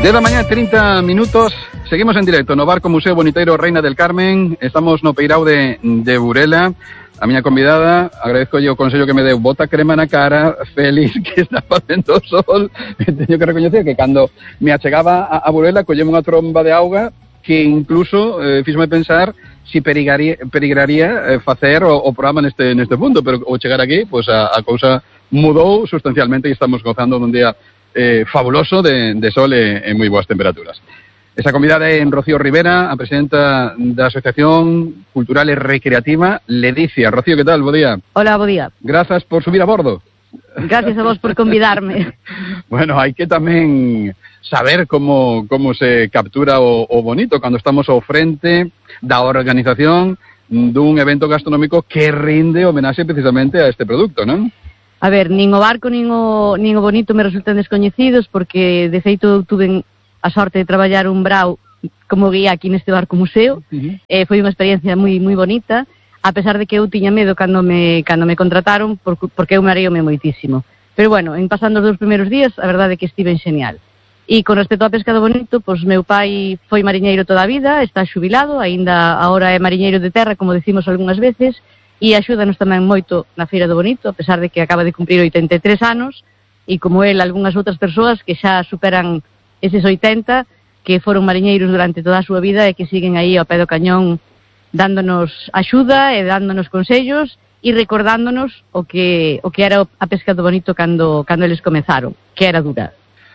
10 da mañá, 30 minutos. Seguimos en directo no Barco Museo Boniteiro Reina del Carmen. Estamos no Peirao de Burela. A miña convidada, agradezco o consello que me deu, bota crema na cara, feliz que está facendo sol. Teño que recoñecer que cando me achegaba a Burela, colleme unha tromba de auga que incluso fíxome pensar si perigraría facer o programa neste punto, pero ao chegar aquí, pues a cousa mudou sustancialmente e estamos gozando dun día fabuloso de sol e moi boas temperaturas. Esa convidada é Rocío Rivera, a presidenta da Asociación Cultural e Recreativa Ledicia. Rocío, que tal? Bo día. Hola, bo día. Grazas por subir a bordo. Gracias a vos por convidarme. Bueno, hai que tamén saber como se captura o bonito cando estamos ao frente da organización dun evento gastronómico que rinde homenaxe precisamente a este produto, non? A ver, nin o barco nin o bonito me resultan descoñecidos porque, de feito, tuve a sorte de traballar un brao como guía aquí neste barco museo. Foi unha experiencia moi bonita, a pesar de que eu tiña medo cando me contrataron, porque eu mareome moitísimo. Pero bueno, en pasando os 2 primeiros días, a verdade é que estive genial. E con respecto á pesca do bonito, pois meu pai foi mariñeiro toda a vida, está xubilado, aínda agora é mariñeiro de terra, como decimos algunhas veces, e axúdanos tamén moito na Feira do Bonito, a pesar de que acaba de cumprir 83 anos, e como el, algunhas outras persoas que xa superan eses 80, que foron mariñeiros durante toda a súa vida e que siguen aí ao pé do cañón dándonos axuda e dándonos consellos e recordándonos o que era a pesca do bonito cando eles comezaron, que era dura.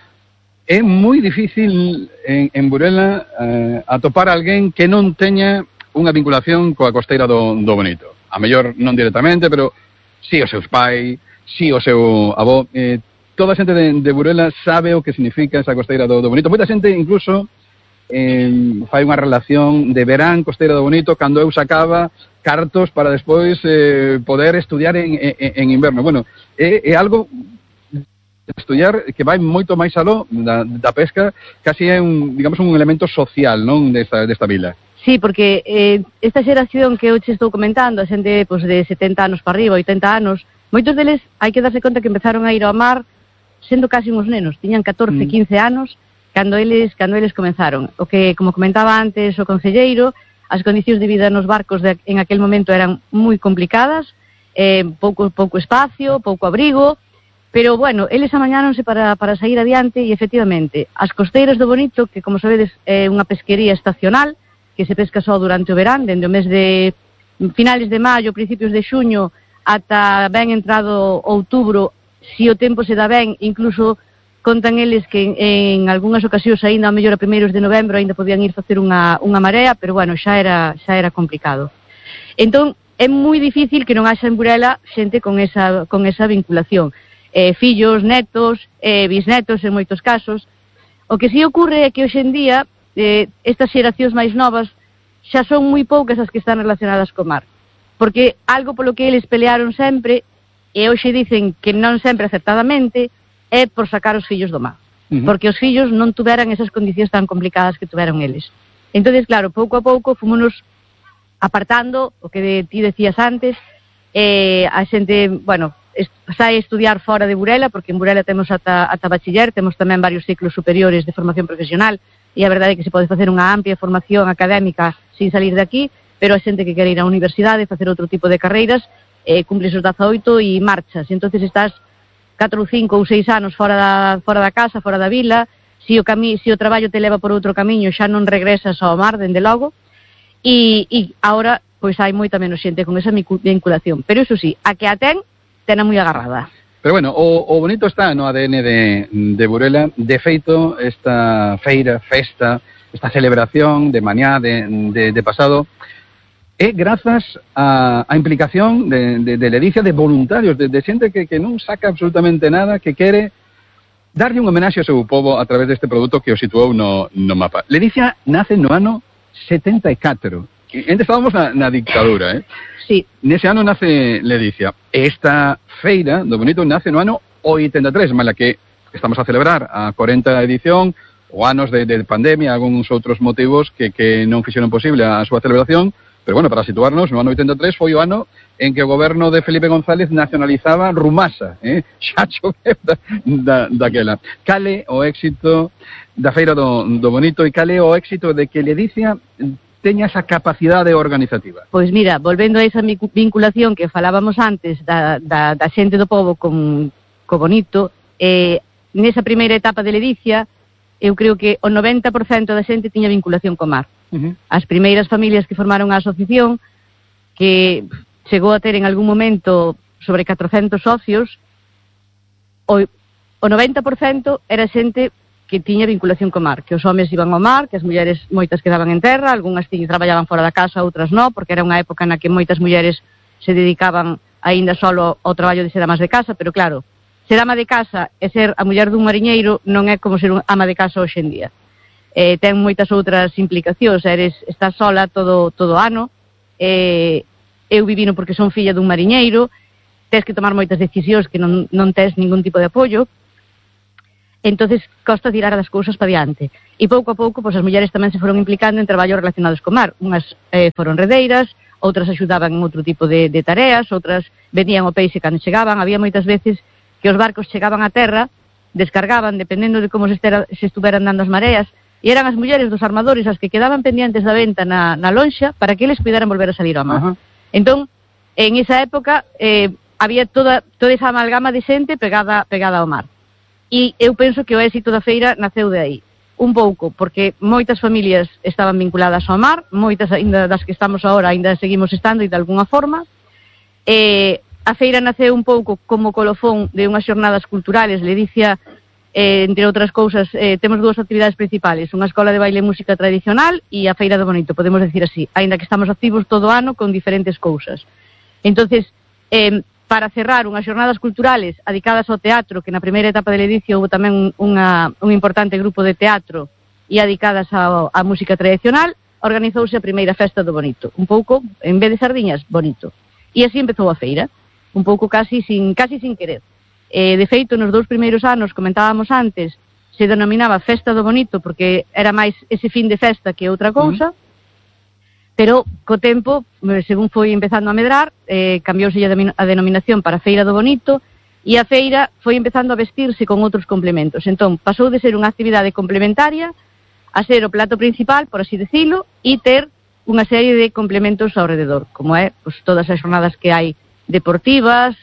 É moi difícil en Burela atopar alguén que non teña unha vinculación coa costeira do bonito. A mellor non directamente, pero si os seus pais, si o seu avó. Toda a xente de Burela sabe o que significa esa costeira do bonito. Moita xente incluso fai unha relación de verán costeira do bonito cando eu sacaba cartos para despois poder estudiar en inverno. Bueno, é algo de estudiar que vai moito máis aló da pesca, casi é un elemento social, non, desta vila. Sí, porque esta xeración que eu che estou comentando, a xente pues, de 70 anos para arriba, 80 anos, moitos deles hai que darse conta que empezaron a ir ao mar sendo casi uns nenos, tiñan 14, 15 anos cando eles comenzaron. O que, como comentaba antes o concelleiro, as condicións de vida nos barcos en aquel momento eran moi complicadas, pouco espacio, pouco abrigo, pero, bueno, eles amañáronse para sair adiante e, efectivamente, as costeiras do Bonito, que, como sabedes, é unha pesquería estacional, que se pesca só durante o verán, dende o mes de finales de maio, principios de xuño, ata ben entrado outubro. Si o tempo se dá ben, incluso contan eles que en algunhas ocasións aínda a mellor a primeiros de novembro aínda podían ir facer unha marea, pero bueno, xa era complicado. Entón, é moi difícil que non haxa en Burela xente con esa vinculación. Fillos, netos, bisnetos en moitos casos. O que si ocurre é que hoxe en día estas xeracións máis novas xa son moi poucas as que están relacionadas co mar, porque algo polo que eles pelearon sempre, e hoxe dicen que non sempre acertadamente, é por sacar os fillos do mar, porque os fillos non tuveran esas condicións tan complicadas que tuveron eles. Entón, claro, pouco a pouco fomos apartando, o que ti decías antes, a xente, bueno, sai a estudiar fora de Burela, porque en Burela temos ata bachiller, temos tamén varios ciclos superiores de formación profesional, e a verdade é que se pode facer unha amplia formación académica sin salir de aquí, pero a xente que quere ir á universidade, facer outro tipo de carreiras, cumples os 18 e marchas. E entonces estás 4 ou 5 ou 6 anos fora da casa, fora da vila. Si o traballo te leva por outro camiño, xa non regresas ao mar, dende logo. E agora, pois hai moita menos xente con esa vinculación. Pero iso sí, a que a tena moi agarrada. Pero bueno, o bonito está no ADN de Burela. De feito, esta festa, esta celebración de mañá, de pasado, é grazas á implicación de Ledicia, de voluntarios, de xente que non saca absolutamente nada, que quere darlle un homenaxe ao seu povo a través deste produto que o situou no mapa. Ledicia nace no ano 74. Antes estábamos na dictadura, Sí. Nese ano nace Ledicia. Esta feira do bonito nace no ano 83, mala que estamos a celebrar a 40 edición, o anos de pandemia, algúns outros motivos que non fixeron posible a súa celebración, Pero bueno, para situarnos, no ano 83 foi o ano en que o goberno de Felipe González nacionalizaba Rumasa, xa choveu daquela. Cale o éxito da Feira do Bonito e cale o éxito de que Ledicia teña esa capacidade organizativa? Pois mira, volvendo a esa vinculación que falábamos antes da xente do pobo co Bonito, nesa primeira etapa de Ledicia, eu creo que o 90% da xente tiña vinculación co mar. As primeiras familias que formaron a asociación, que chegou a ter en algún momento sobre 400 socios, o 90% era xente que tiña vinculación co mar, que os homes iban ao mar, que as mulleres moitas quedaban en terra, algunhas traballaban fora da casa, outras non, porque era unha época na que moitas mulleres se dedicaban aínda solo ao traballo de ser amas de casa, pero claro, ser ama de casa e ser a muller dun mariñeiro non é como ser ama de casa hoxe en día. Ten moitas outras implicacións, estás sola todo ano, eu vivino porque son filla dun mariñeiro, tens que tomar moitas decisións que non tens ningún tipo de apoio, entonces costa tirar as cousas para diante. E pouco a pouco, pois as mulleres tamén se foron implicando en traballos relacionados co mar. Unhas foron redeiras, outras axudaban en outro tipo de tareas, outras vendían o peixe cando chegaban. Había moitas veces que os barcos chegaban a terra, descargaban, dependendo de como se estuveran dando as mareas, e eran as mulleres dos armadores as que quedaban pendientes da venta na lonxa para que eles puidaran volver a salir ao mar. Entón, en esa época, había toda esa amalgama de xente pegada ao mar. E eu penso que o éxito da feira naceu de aí. Un pouco, porque moitas familias estaban vinculadas ao mar, moitas ainda das que estamos agora ainda seguimos estando e de alguna forma. A feira naceu un pouco como colofón de unhas xornadas culturales. Ledicia, entre outras cousas, temos dúas actividades principales, unha escola de baile e música tradicional e a Feira do Bonito, podemos decir así, aínda que estamos activos todo o ano con diferentes cousas. Entonces, para cerrar unhas xornadas culturales adicadas ao teatro, que na primeira etapa de Ledicia houve tamén un importante grupo de teatro e adicadas á música tradicional, organizouse a primeira festa do Bonito, un pouco, en vez de sardiñas, bonito. E así empezou a feira, un pouco casi sin querer. De feito, nos 2 primeiros anos, comentábamos antes, se denominaba Festa do Bonito porque era máis ese fin de festa que outra cousa, pero co tempo, según foi empezando a medrar, cambiouse a denominación para Feira do Bonito e a feira foi empezando a vestirse con outros complementos. Entón, pasou de ser unha actividade complementaria a ser o plato principal, por así decirlo, e ter unha serie de complementos ao rededor, como é pues, todas as jornadas que hai deportivas,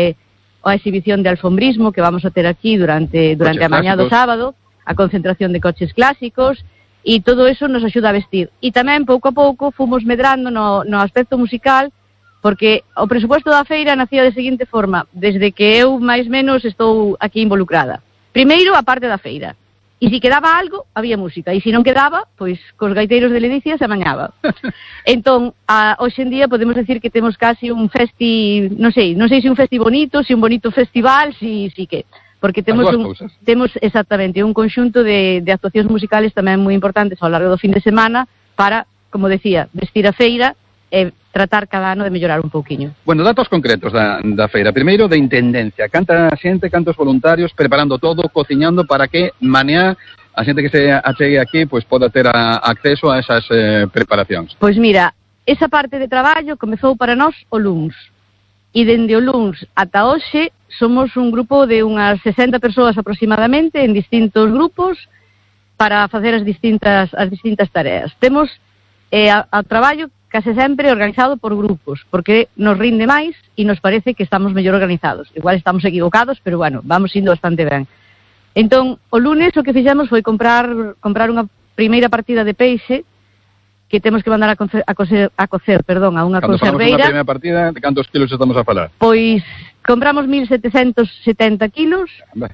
a exhibición de alfombrismo que vamos a ter aquí durante a mañá do sábado, a concentración de coches clásicos, e todo eso nos axuda a vestir. E tamén, pouco a pouco, fomos medrando no aspecto musical, porque o presupuesto da feira nacía de seguinte forma, desde que eu, máis menos, estou aquí involucrada. Primeiro, a parte da feira. E se quedaba algo, había música. E se non quedaba, pois, cos gaiteiros de Ledicia se amañaba. Entón, hoxe en día podemos decir que temos casi un festi, non sei se un festi bonito, se un bonito festival, si que. Porque temos exactamente un conxunto de actuacións musicales tamén moi importantes ao largo do fin de semana para, como decía, vestir a feira e tratar cada ano de mellorar un pouquiño. Bueno, datos concretos da feira. Primeiro, de intendencia. Canta xente, cantos voluntarios, preparando todo, cociñando para que mañá a xente que se achegue aquí pues, poda ter acceso a esas preparacións. Pois mira, esa parte de traballo comezou para nós o luns. E dende o luns ata hoxe somos un grupo de unhas 60 persoas aproximadamente en distintos grupos para facer as distintas tareas. Temos ao traballo case sempre organizado por grupos, porque nos rinde máis e nos parece que estamos mellor organizados. Igual estamos equivocados, pero bueno, vamos indo bastante ben. Entón, o lunes o que fixemos foi comprar unha primeira partida de peixe que temos que mandar a cocer, a unha conserveira. Cando falamos unha primeira partida, de cantos kilos estamos a falar? Pois compramos 1.770 kilos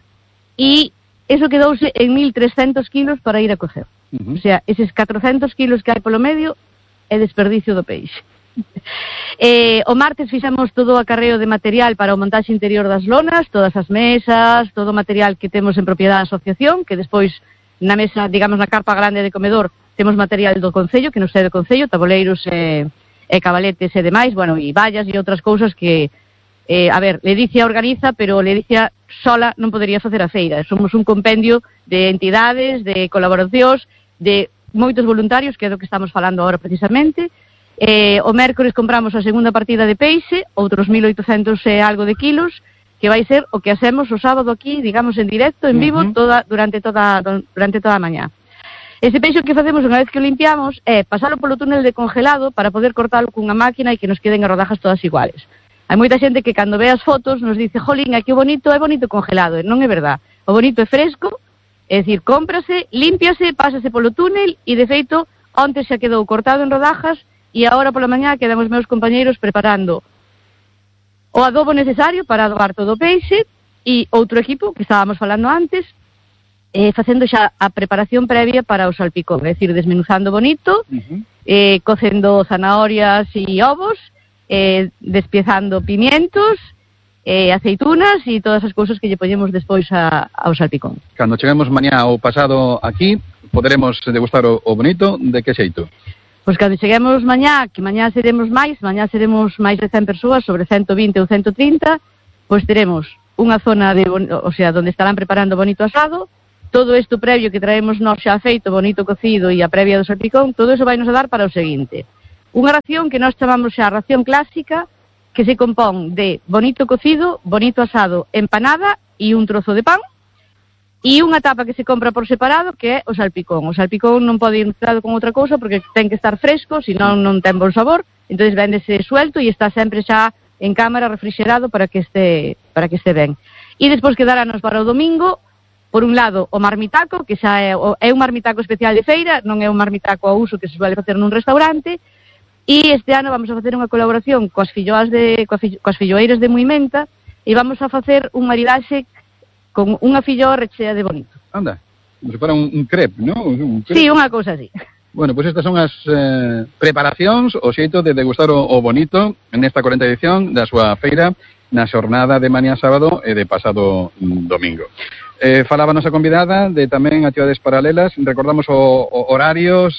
e eso quedouse en 1.300 kilos para ir a cocer. O sea, eses 400 kilos que hai polo medio é desperdicio do peixe. O martes fixemos todo o acarreo de material para o montaxe interior das lonas, todas as mesas, todo o material que temos en propiedade da asociación, que despois na mesa, digamos na carpa grande de comedor, temos material do Concello, que nos é do Concello, taboleiros e cabaletes e demais, bueno, e vallas e outras cousas que, a ver, Ledicia organiza, pero Ledicia sola non podería facer a feira. Somos un compendio de entidades, de colaboracións, de moitos voluntarios, que é do que estamos falando agora precisamente, O mércores compramos a segunda partida de peixe, outros 1.800 e algo de kilos, que vai ser o que hacemos o sábado aquí, digamos, en directo, en vivo, durante toda a mañá. Ese peixe que facemos unha vez que o limpiamos é pasalo polo túnel de congelado para poder cortalo cunha máquina e que nos queden as rodajas todas iguales. Hai moita xente que cando ve as fotos nos dice, jolín, aquí o bonito é bonito congelado, e non é verdad. O bonito é fresco, é dicir, cómprase, límpiase, pásase polo túnel e, de feito, onte xa quedou cortado en rodajas e agora pola mañá quedan os meus compañeiros preparando o adobo necesario para adobar todo o peixe e outro equipo, que estábamos falando antes, facendo xa a preparación previa para o salpicón, é dicir, desmenuzando bonito, cocendo zanahorias e ovos, despiezando pimientos, aceitunas e todas as cousas que lle poñemos despois ao salpicón. Cando cheguemos mañá ou pasado aquí, poderemos degustar o bonito, de que xeito? Pois cando cheguemos mañá, que mañá seremos máis de 100 persoas, sobre 120 ou 130, pois teremos unha zona onde estarán preparando bonito asado, todo isto previo que traemos nós xa feito, bonito cocido e a previa do salpicón, todo iso vai nos a dar para o seguinte. Unha ración que nós chamamos xa ración clásica, que se compón de bonito cocido, bonito asado, empanada e un trozo de pan, e unha tapa que se compra por separado, que é o salpicón. O salpicón non pode ir mezclado con outra cousa porque ten que estar fresco, senón non ten bon sabor, entonces véndese suelto e está sempre xa en cámara refrigerado para que este ben. E despois quedáranos para o domingo, por un lado, o marmitaco, que xa é un marmitaco especial de feira, non é un marmitaco a uso que se suele facer nun restaurante, e este ano vamos a facer unha colaboración coas filloeiras de Muimenta e vamos a facer un maridaxe con unha filloa rechea de bonito. Anda, como se para un crepe, non? Sí, unha cousa así. Bueno, pois estas son as preparacións, o xeito de degustar o bonito nesta 40 edición da súa feira na xornada de mañá sábado e de pasado domingo. Falaba a nosa convidada de tamén actividades paralelas, recordamos horarios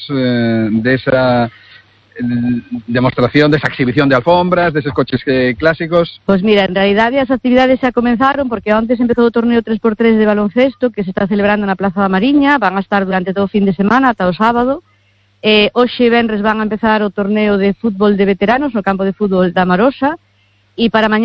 desa demostración, desa exhibición de alfombras, deses coches clásicos. Pois mira, en realidade as actividades xa comenzaron porque antes empezou o torneo 3x3 de baloncesto que se está celebrando na Plaza da Mariña, van a estar durante todo o fin de semana ata o sábado. Hoxe venres van a empezar o torneo de fútbol de veteranos no campo de fútbol da Marosa e para mañá